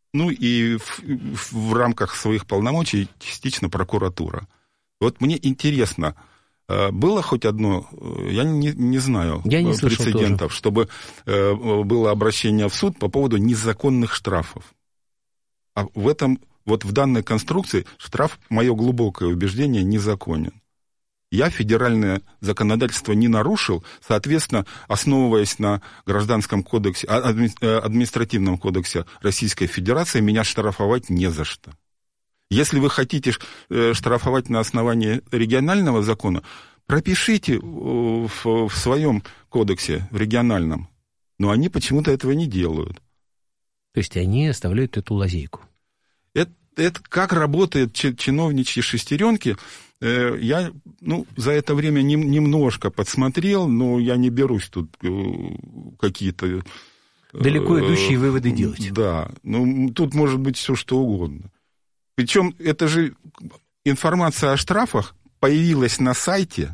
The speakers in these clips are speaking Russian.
ну и в рамках своих полномочий частично прокуратура. Вот мне интересно, было хоть одно, я не знаю прецедентов, чтобы было обращение в суд по поводу незаконных штрафов. А в этом, вот в данной конструкции штраф, мое глубокое убеждение, незаконен. Я федеральное законодательство не нарушил, соответственно, основываясь на Гражданском кодексе, административном кодексе Российской Федерации, меня штрафовать не за что. Если вы хотите штрафовать на основании регионального закона, пропишите в своем кодексе, в региональном. Но они почему-то этого не делают. То есть они оставляют эту лазейку. Это как работают чиновничьи шестеренки. Я за это время немножко подсмотрел, но я не берусь тут какие-то... Далеко идущие выводы делать. Да, тут может быть все что угодно. Причем это же информация о штрафах появилась на сайте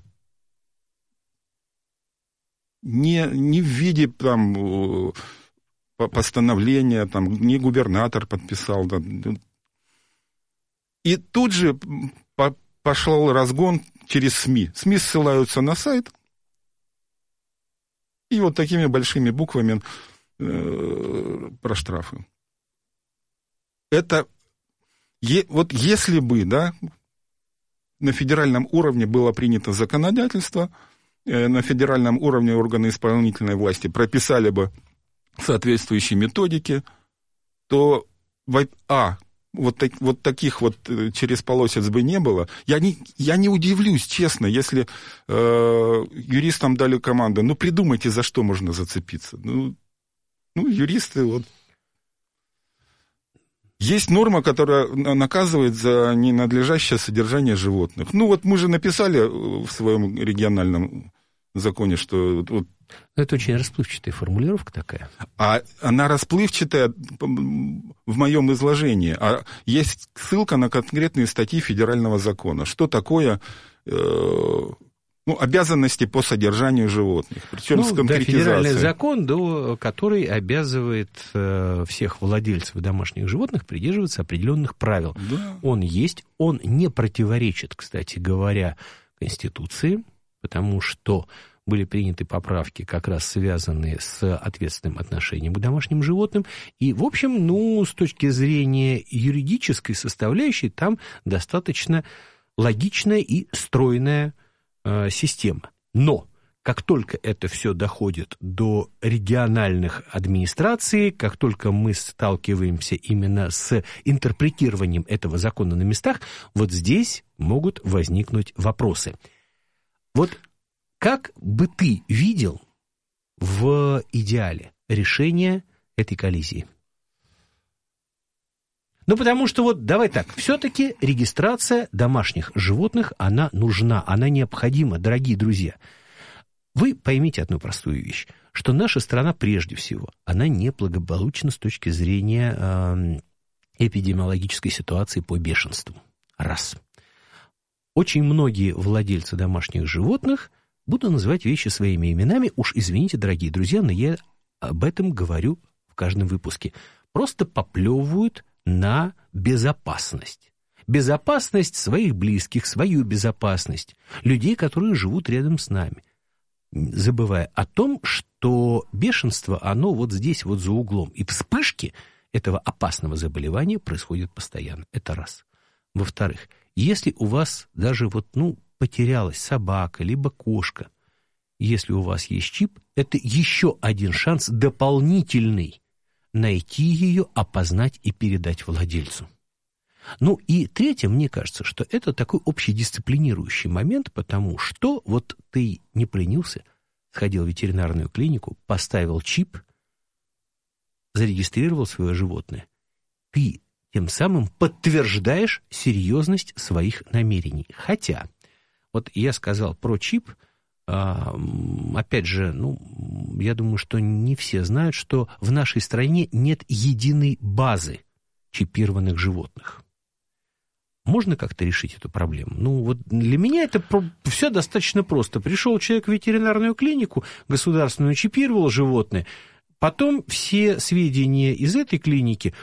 не в виде там постановления, там, не губернатор подписал. Да. И тут же пошел разгон через СМИ. СМИ ссылаются на сайт, и вот такими большими буквами про штрафы. Это вот если бы, да, на федеральном уровне было принято законодательство, на федеральном уровне органы исполнительной власти прописали бы соответствующие методики, то вот таких вот через полосец бы не было. Я не удивлюсь, честно, если юристам дали команду, придумайте, за что можно зацепиться. Юристы вот... Есть норма, которая наказывает за ненадлежащее содержание животных. Мы же написали в своем региональном законе, что... Это очень расплывчатая формулировка такая. А она расплывчатая в моем изложении. А есть ссылка на конкретные статьи федерального закона. Что такое... обязанности по содержанию животных, причем с конкретизацией. Федеральный закон, который обязывает всех владельцев домашних животных придерживаться определенных правил. Да. Он есть, он не противоречит, кстати говоря, Конституции, потому что были приняты поправки, как раз связанные с ответственным отношением к домашним животным. И, в общем, с точки зрения юридической составляющей, там достаточно логичная и стройная система. Но как только это все доходит до региональных администраций, как только мы сталкиваемся именно с интерпретированием этого закона на местах, вот здесь могут возникнуть вопросы. Вот как бы ты видел в идеале решение этой коллизии? Потому что давай так, все-таки регистрация домашних животных, она нужна, она необходима, дорогие друзья. Вы поймите одну простую вещь, что наша страна прежде всего, она неблагополучна с точки зрения эпидемиологической ситуации по бешенству. Раз. Очень многие владельцы домашних животных, буду называть вещи своими именами, уж извините, дорогие друзья, но я об этом говорю в каждом выпуске, просто поплевывают на безопасность. Безопасность своих близких, свою безопасность, людей, которые живут рядом с нами. Забывая о том, что бешенство, оно вот здесь, вот за углом. И вспышки этого опасного заболевания происходят постоянно. Это раз. Во-вторых, если у вас даже потерялась собака, либо кошка, если у вас есть чип, это еще один шанс дополнительный найти ее, опознать и передать владельцу. И третье, мне кажется, что это такой общедисциплинирующий момент, потому что ты не поленился, сходил в ветеринарную клинику, поставил чип, зарегистрировал свое животное. Ты тем самым подтверждаешь серьезность своих намерений. Хотя, я сказал про чип, опять же, я думаю, что не все знают, что в нашей стране нет единой базы чипированных животных. Можно как-то решить эту проблему? Для меня это все достаточно просто. Пришел человек в ветеринарную клинику, государственную, чипировал животное, потом все сведения из этой клиники